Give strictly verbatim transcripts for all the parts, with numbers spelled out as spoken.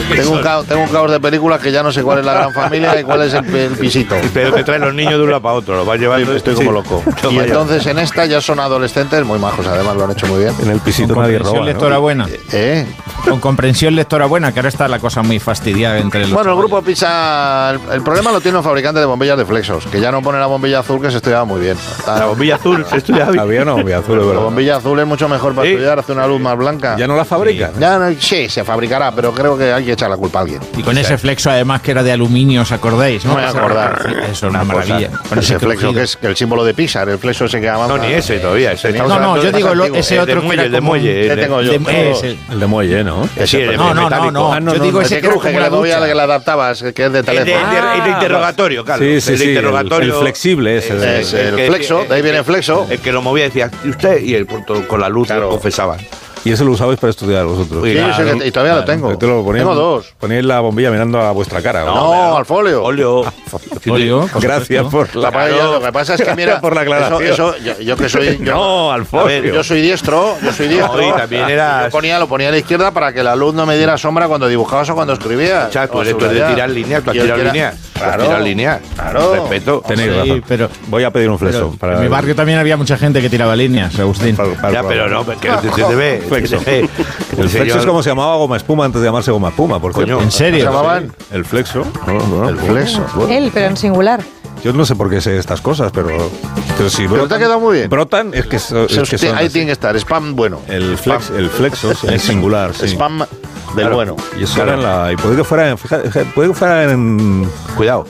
Tengo un, caos, tengo un caos de películas que ya no sé cuál es la gran familia y cuál es el, el pisito. Pero te traen los niños de un lado para otro, los vas llevando. Estoy, estoy como loco. Y entonces en esta ya son adolescentes muy majos, además lo han hecho muy bien. En el pisito Con nadie comprensión roba, lectora ¿no? buena. ¿Eh? Con comprensión lectora buena, que ahora está la cosa muy fastidiada entre los Bueno, el chavales. grupo Pisa, el, el problema lo tiene un fabricante de bombillas de Flexos, que ya no pone la bombilla azul, que se estudiaba muy bien. La bombilla azul se estudia bien. Había una bombilla azul, La ¿verdad? bombilla azul es mucho mejor para ¿Sí? estudiar, hace una luz más blanca. ¿Ya no la fabrican? Ya no, sí, se fabricará, pero creo que hay que echar la culpa a alguien. Y con ese flexo además que era de aluminio, ¿os acordáis? No me voy a acordar. Eso es una maravilla. Con Ese flexo crujido. que es el símbolo de Pixar, el flexo ese que avanza. No, ni ese todavía. Ese No, estamos No, no, hablando yo de digo más lo- antiguo. ese El otro de que muelle, era el de como- muelle. ¿Qué el de- tengo yo? De- Todos. ese- El de muelle, ¿no? Sí, el de No, no, no, metálico. no. Ah, no, Yo no, digo no. ese Ese que era cruje como que la le movía, ducha. que le adaptabas, que es de El de, teléfono. el de- el de interrogatorio, claro. Sí, sí, el de sí, el- interrogatorio. el flexible ese de- Es el que- flexo, que- de ahí viene el flexo. El que lo movía decía, ¿y usted? Y el punto con la luz Claro. lo confesaban. Y eso lo usabais para estudiar vosotros. Uy, Sí, claro, ese que- y todavía lo tengo. Te lo poníais- Tengo dos. Poníais la bombilla mirando a vuestra cara. ¿no? No, pero- al folio. Óleo. Folio, por Gracias supuesto. por la La paella, lo que pasa es que mira, por la aclaración. Eso, eso, yo, yo que soy yo, No, al A ver, folio. yo soy diestro, yo soy diestro. No, y también eras- Yo ponía, lo ponía a la izquierda para que la luz no me diera sombra cuando dibujabas o cuando escribías. O sea, tú O eres tú eres de subrayar. tirar líneas, tú has Y el tirado que era- líneas. Tú has Claro. tirado líneas. Claro. Respeto. Tenéis Sí, razón. pero- Voy a pedir un flexo. Pero para en mi barrio también había mucha gente que tiraba líneas, Agustín. para- para- Ya, pero no, que se te ve. Flexo. se te ve. El flexo es como se llamaba goma espuma antes de llamarse goma espuma, por Coño. cierto. ¿En serio? ¿Se llamaban? El flexo. No, no, El flexo. Él, pero en singular. Yo no sé por qué sé estas cosas, pero, pero si Pero te ha quedado muy bien. brotan, es que, so- Se- es que usted- son ahí así. tiene que estar, spam bueno. El, flex, el flexo es singular, sí. Spam del Claro. bueno. Y eso era en la. Y puede que fuera en, fíjate, puede que fuera en, Cuidado.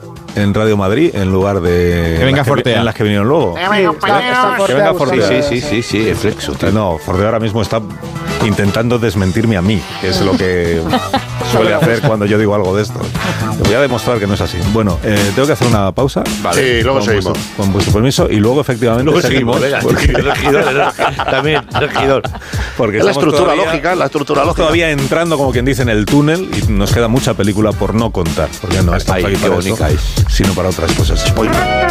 en Radio Madrid en lugar de. Que venga las Fortea. En las que vinieron luego. Está Que venga Fortea Fortea. Sí, sí, sí, sí, sí, el flexo. tío. No, Fortea ahora mismo está intentando desmentirme a mí, que es lo que suele hacer cuando yo digo algo de esto. Te voy a demostrar que no es así. Bueno, eh, tengo que hacer una pausa. Sí, luego con seguimos. Vuestro, con vuestro permiso y luego efectivamente Luego seguimos, venga. porque, Regidor, también, regidor. porque Es la estamos estructura todavía- lógica, la estructura Estamos lógica. todavía entrando, como quien dice, en el túnel y nos queda mucha película por no contar, porque no estamos Ay, aquí qué para bonita eso, es. sino para otras cosas. Spoiler.